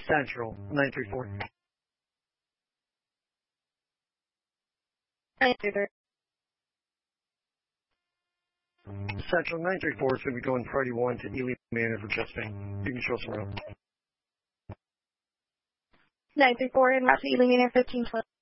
Central 934. 934. Central 934 is going to be going Friday 1 to Ely Manor for chest pain. You can show us around. 934 and Route to Ely Manor 1512.